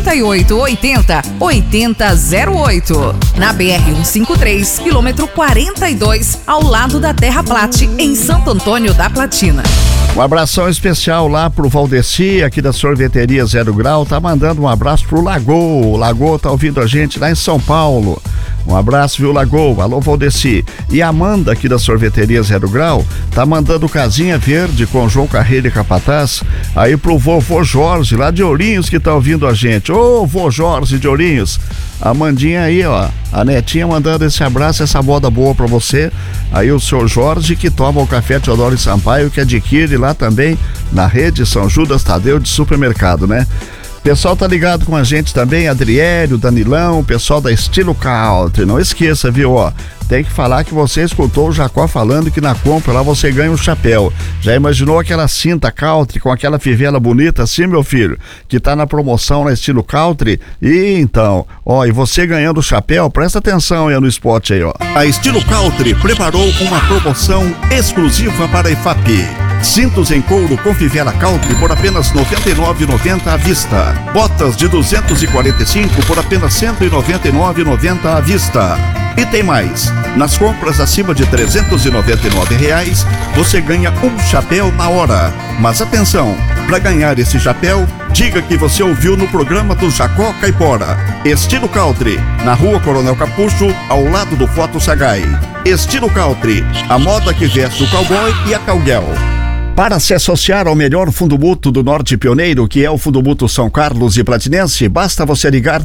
8880 8008. Na BR-153, quilômetro 42, ao lado da Terra Plate, em Santo Antônio da Platina. Um abração especial lá pro Valdeci, aqui da Sorveteria Zero Grau, tá mandando um abraço pro Lagoa. O Lagoa tá ouvindo a gente lá em São Paulo. Um abraço, viu, Lagoa? Alô, Valdeci. E a Amanda, aqui da Sorveteria Zero Grau, tá mandando casinha verde com João Carreira e Capataz aí pro vovô Jorge, lá de Ourinhos, que tá ouvindo a gente. Ô, vô Jorge de Ourinhos. A Mandinha aí, ó, a netinha mandando esse abraço, essa moda boa pra você. Aí o seu Jorge, que toma o café Teodoro Sampaio, que adquire lá também na rede São Judas Tadeu de supermercado, né? Pessoal tá ligado com a gente também, Adriélio, Danilão, pessoal da Estilo Country. Não esqueça, viu, ó, tem que falar que você escutou o Jacó falando que na compra lá você ganha um chapéu. Já imaginou aquela cinta Country com aquela fivela bonita assim, meu filho? Que tá na promoção na Estilo Country? E então, ó, e você ganhando o chapéu, presta atenção aí no spot aí, ó. A Estilo Country preparou uma promoção exclusiva para a EFAP. Cintos em couro com fivela Country por apenas R$ 99,90 à vista. Botas de 245 por apenas R$ 199,90 à vista. E tem mais. Nas compras acima de R$ 399, você ganha um chapéu na hora. Mas atenção, para ganhar esse chapéu, diga que você ouviu no programa do Jacó Caipora. Estilo Country, na Rua Coronel Capucho, ao lado do Foto Sagai. Estilo Country, a moda que veste o cowboy e a cowgirl. Para se associar ao melhor fundo mútuo do Norte Pioneiro, que é o Fundo Mútuo São Carlos e Platinense, basta você ligar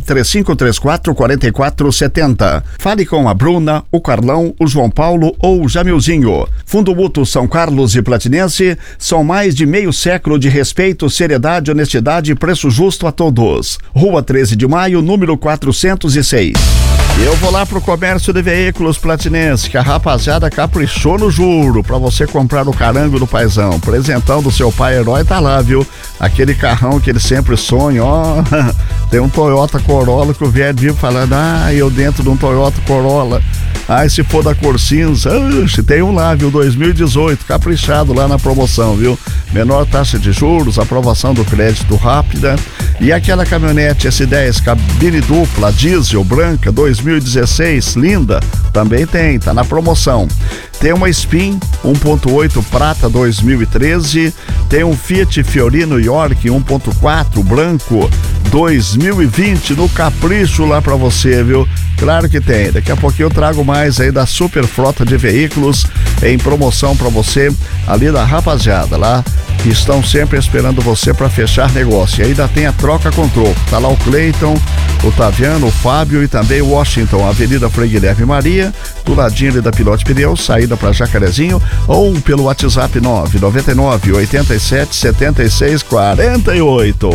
3534-4470. Fale com a Bruna, o Carlão, o João Paulo ou o Jamilzinho. Fundo Mútuo São Carlos e Platinense são mais de meio século de respeito, seriedade, honestidade e preço justo a todos. Rua 13 de Maio, número 406. Eu vou lá pro comércio de veículos Platinense, que a rapaziada caprichou no juro pra você comprar o carango do paizão. Presentão do seu pai herói tá lá, viu? Aquele carrão que ele sempre sonha, ó. Tem um Toyota Corolla que o velho vive falando, eu dentro de um Toyota Corolla. Se for da cor cinza, tem um lá, viu? 2018, caprichado lá na promoção, viu? Menor taxa de juros, aprovação do crédito rápida. E aquela caminhonete S10 cabine dupla, diesel, branca, 2016, linda, também tem, tá na promoção. Tem uma Spin 1.8 prata 2013, tem um Fiat Fiorino York 1.4 branco 2020 no capricho lá pra você, viu? Claro que tem, daqui a pouquinho eu trago mais aí da super frota de veículos em promoção pra você, ali da rapaziada lá, que estão sempre esperando você para fechar negócio. E ainda tem a troca com troco. Tá lá o Cleiton, o Taviano, o Fábio e também o Washington, Avenida Frei Guilherme Maria, do ladinho ali da Pilote Pneus, saída para Jacarezinho, ou pelo WhatsApp 999 87 76 48.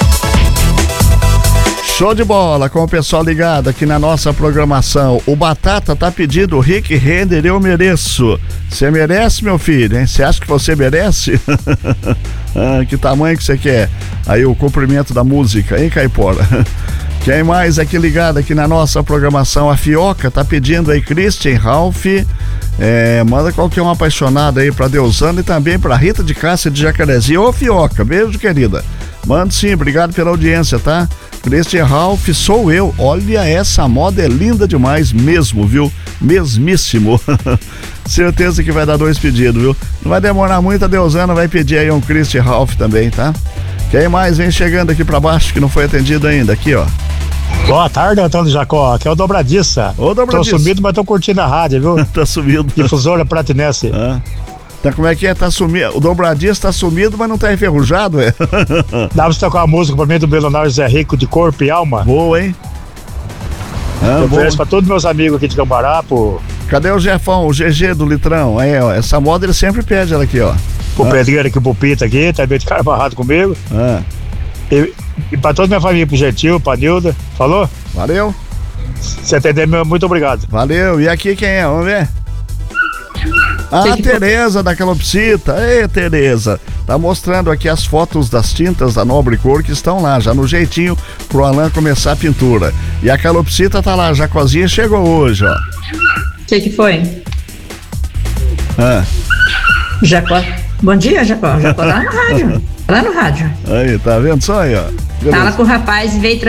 Show de bola com o pessoal ligado aqui na nossa programação. O Batata tá pedindo Rick Renner, eu mereço. Você merece, meu filho, hein? Você acha que você merece? Que tamanho que você quer? Aí o cumprimento da música, hein, Caipora? Quem mais aqui ligado aqui na nossa programação? A Fioca tá pedindo aí Christian Ralph. Manda qualquer um apaixonado aí pra Deusana e também pra Rita de Cássia de Jacarezinho. Ô, Fioca, beijo, querida. Manda sim, obrigado pela audiência, tá? Christian Ralph, sou eu. Olha, essa moda é linda demais mesmo, viu? Mesmíssimo. Certeza que vai dar 2 pedidos, viu? Não vai demorar muito, a Deusana vai pedir aí um Christian Ralph também, tá? Quem mais vem chegando aqui pra baixo que não foi atendido ainda? Aqui, ó. Boa tarde, Antônio Jacó. Aqui é o Dobradiça. Ô, Dobradiça. Tô sumido, mas tô curtindo a rádio, viu? Tá sumido. Difusora Platinense. Então como é que é? Tá sumido. O Dobradiça tá sumido, mas não tá enferrujado, é? Dá pra você tocar uma música pra mim do Milionário Zé Rico, de corpo e alma? Boa, hein? Eu ofereço pra todos meus amigos aqui de Cambará, pô. Cadê o Jefão, o GG do Litrão? Aí, ó, essa moda ele sempre pede ela aqui, ó. O Pedreiro aqui, o Pupita aqui, tá bem de cara barrado comigo. E pra toda minha família, pro Gentil, pra Nilda. Falou? Valeu. Você atendeu, muito obrigado. Valeu. E aqui quem é? Vamos ver. A Tereza da Calopsita. Ei, Tereza. Tá mostrando aqui as fotos das tintas da Nobre Cor que estão lá, já no jeitinho pro Alan começar a pintura. E a Calopsita tá lá, a Jacozinha chegou hoje, ó. O que foi? Jacó. Bom dia, Jacó. Jacó tá lá no rádio. Lá no rádio. Aí, tá vendo só aí, ó? Fala com o rapaz e veio